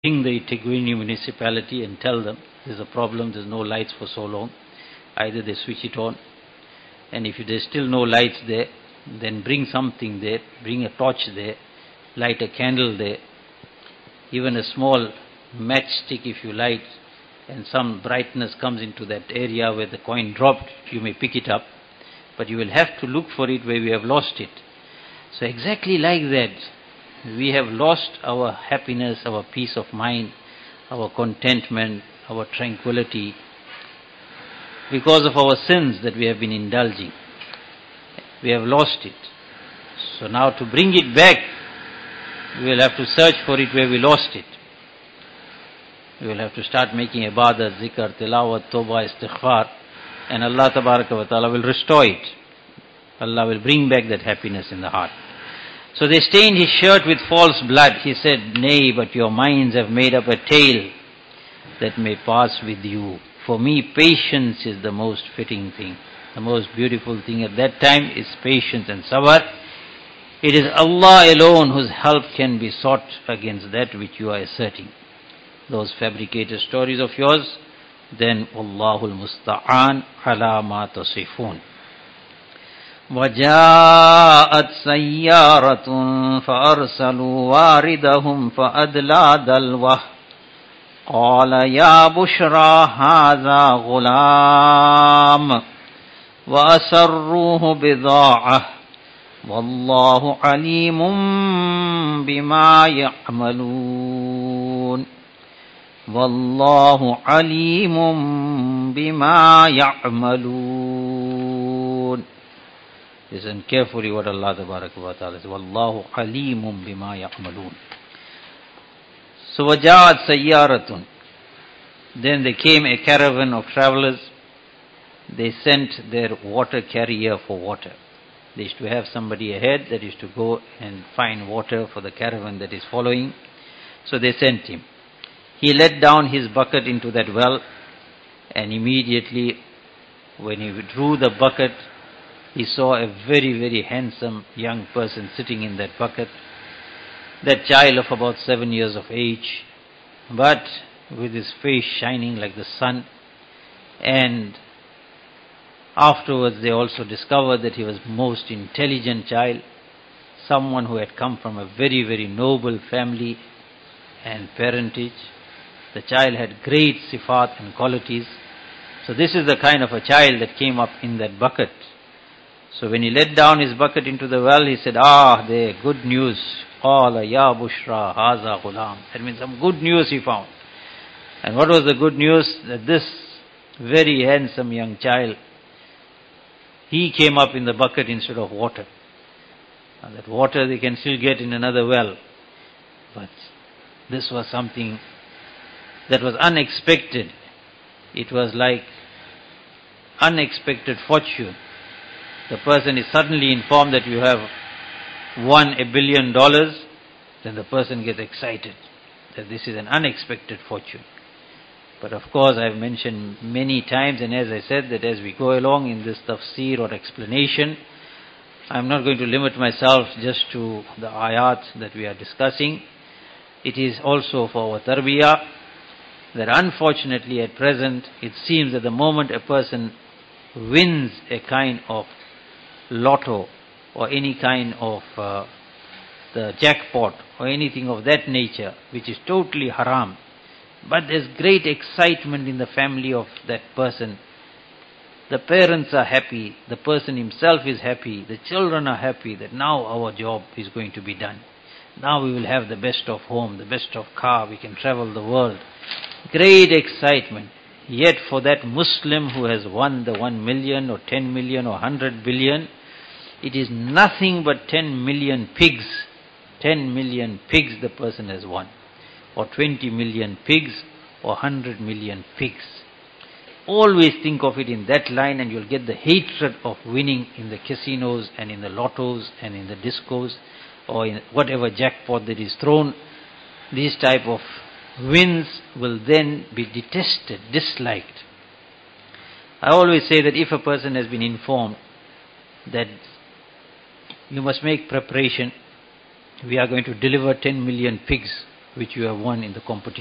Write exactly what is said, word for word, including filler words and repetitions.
ring the Tigwini municipality and tell them there's a problem, there's no lights for so long. Either they switch it on, and if there's still no lights there, then bring something there, bring a torch there, light a candle there, even a small matchstick if you light, and some brightness comes into that area where the coin dropped, you may pick it up, but you will have to look for it where we have lost it. So exactly like that, we have lost our happiness, our peace of mind, our contentment, our tranquility, because of our sins that we have been indulging. We have lost it. So now to bring it back, we will have to search for it where we lost it. We will have to start making ibadah, zikr, tilawat, tawbah, istighfar, and Allah Tabaraka wa Ta'ala will restore it. Allah will bring back that happiness in the heart. So they stained his shirt with false blood. He said, "Nay, but your minds have made up a tale that may pass with you. For me, patience is the most fitting thing." The most beautiful thing at that time is patience and sabr. It is Allah alone whose help can be sought against that which you are asserting. Those fabricated stories of yours, then Allahul Musta'an ala ma tasifun. وَجَاءَتْ سَيَّارَةٌ فَأَرْسَلُوا وَارِدَهُمْ فَأَدْلَى دَلْوَهُ قَالَ يَا بُشْرَى هَذَا غُلَامٌ وَأَسَرُّوهُ بِضَاعَةً وَاللَّهُ عَلِيمٌ بِمَا يَعْمَلُونَ وَاللَّهُ عَلِيمٌ بِمَا يَعْمَلُونَ. Listen carefully what Allah Tabaraka wa Ta'ala says. Wallahu alimun bima ya'malun. So waja'at sayyaratun. Then there came a caravan of travelers. They sent their water carrier for water. They used to have somebody ahead that used to go and find water for the caravan that is following. So they sent him. He let down his bucket into that well, and immediately when he drew the bucket, he saw a very, very handsome young person sitting in that bucket. That child of about seven years of age, but with his face shining like the sun. And afterwards they also discovered that he was most intelligent child, someone who had come from a very, very noble family and parentage. The child had great sifat and qualities. So this is the kind of a child that came up in that bucket. So when he let down his bucket into the well, he said, "Ah, there, good news. Qala ya bushra haza ghulam." That means some good news he found. And what was the good news? That this very handsome young child, he came up in the bucket instead of water. And that water they can still get in another well. But this was something that was unexpected. It was like unexpected fortune. The person is suddenly informed that you have won a billion dollars, then the person gets excited that this is an unexpected fortune. But of course I have mentioned many times, and as I said, that as we go along in this tafsir or explanation, I am not going to limit myself just to the ayat that we are discussing. It is also for our tarbiyah that unfortunately at present it seems that the moment a person wins a kind of lotto or any kind of uh, the jackpot or anything of that nature, which is totally haram, but there's great excitement in the family of that person. The parents are happy, the person himself is happy, the children are happy that now our job is going to be done. Now we will have the best of home, the best of car, we can travel the world. Great excitement. Yet for that Muslim who has won the one million or ten million or one hundred billion, it is nothing but ten million pigs. ten million pigs the person has won. Or twenty million pigs or one hundred million pigs. Always think of it in that line and you'll get the hatred of winning in the casinos and in the lottos and in the discos or in whatever jackpot that is thrown. These type of wins will then be detested, disliked. I always say that if a person has been informed that you must make preparation, we are going to deliver ten million pigs which you have won in the competition.